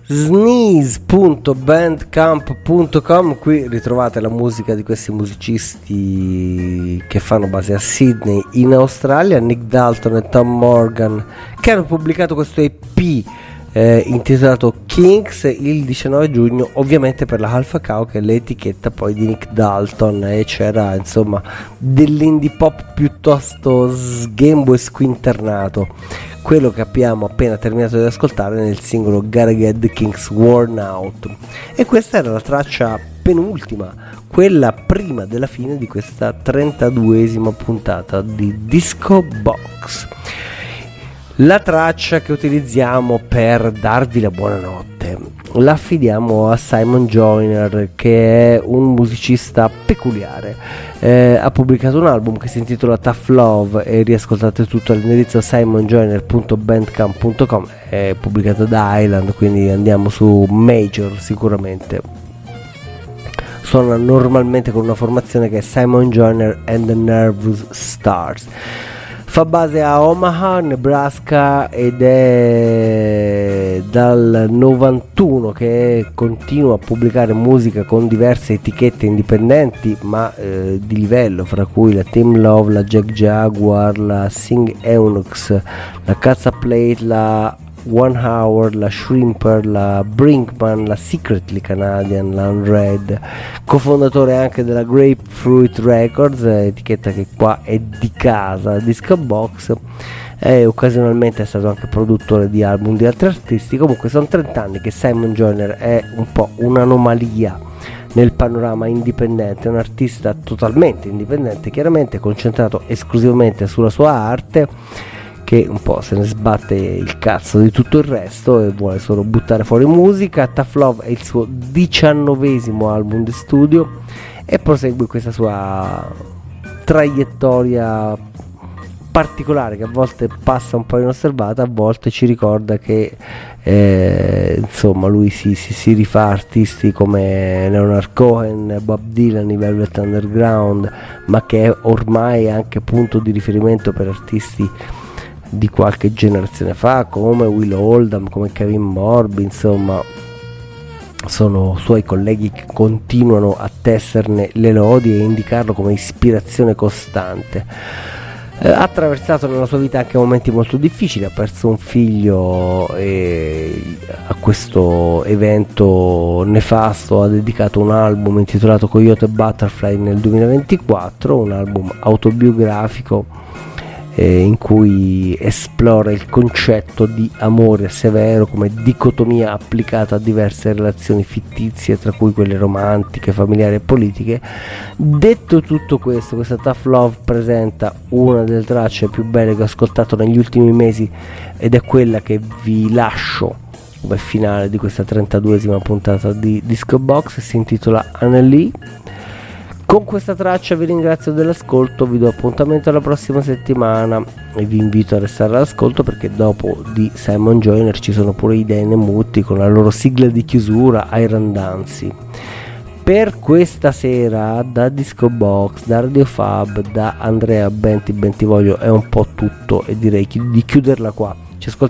sneeze.bandcamp.com. Qui ritrovate la musica di questi musicisti che fanno base a Sydney in Australia, Nick Dalton e Tom Morgan, che hanno pubblicato questo EP intitolato Kinks il 19 giugno, ovviamente per la Alpha Cow, che è l'etichetta poi di Nick Dalton, e c'era insomma dell'indie pop piuttosto sghembo e squinternato, quello che abbiamo appena terminato di ascoltare nel singolo Gotta Get the Kinks Worn Out. E questa era la traccia penultima, quella prima della fine di questa 32esima puntata di Disco Box. La traccia che utilizziamo per darvi la buonanotte la affidiamo a Simon Joyner, che è un musicista peculiare. Ha pubblicato un album che si intitola Tough Love e riascoltate tutto all'indirizzo simonjoyner.bandcamp.com. È pubblicato da Island, quindi andiamo su Major sicuramente. Suona normalmente con una formazione che è Simon Joyner and the Nervous Stars. Fa base a Omaha, Nebraska, ed è dal 91 che continua a pubblicare musica con diverse etichette indipendenti, ma di livello, fra cui la Team Love, la Jack Jaguar, la Sing Eunuchs, la Cazza Plate, la One Hour, la Shrimper, la Brinkman, la Secretly Canadian, la Unread, cofondatore anche della Grapefruit Records, etichetta che qua è di casa, Disco Box, e occasionalmente è stato anche produttore di album di altri artisti. Comunque sono 30 anni che Simon Joyner è un po' un'anomalia nel panorama indipendente, un artista totalmente indipendente, chiaramente concentrato esclusivamente sulla sua arte, che un po' se ne sbatte il cazzo di tutto il resto e vuole solo buttare fuori musica. Tough Love è il suo 19esimo album di studio e prosegue questa sua traiettoria particolare, che a volte passa un po' inosservata, a volte ci ricorda che insomma lui si rifà artisti come Leonard Cohen, Bob Dylan, i Velvet Underground, ma che è ormai anche punto di riferimento per artisti di qualche generazione fa, come Will Oldham, come Kevin Morby. Insomma, sono suoi colleghi che continuano a tesserne le lodi e indicarlo come ispirazione costante. Ha attraversato nella sua vita anche momenti molto difficili, ha perso un figlio e a questo evento nefasto ha dedicato un album intitolato Coyote Butterfly nel 2024, un album autobiografico in cui esplora il concetto di amore severo come dicotomia applicata a diverse relazioni fittizie, tra cui quelle romantiche, familiari e politiche. Detto tutto questo, questa Tough Love presenta una delle tracce più belle che ho ascoltato negli ultimi mesi ed è quella che vi lascio come finale di questa 32esima puntata di Disco Box. Si intitola Annelie. Con questa traccia vi ringrazio dell'ascolto, vi do appuntamento alla prossima settimana e vi invito a restare all'ascolto, perché dopo di Simon Joyner ci sono pure i Dane Mutti con la loro sigla di chiusura, Iron Dancy. Per questa sera da Disco Box, da Radio Fab, da Andrea Bentivoglio è un po' tutto e direi di chiuderla qua. Ci ascoltiamo